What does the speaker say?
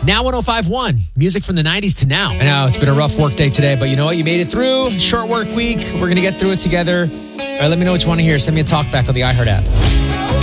Now 105.1, music from the 90s to now. I know, it's been a rough work day today, but you know what? You made it through. Short work week. We're going to get through it together. All right, let me know what you want to hear. Send me a talk back on the iHeart app.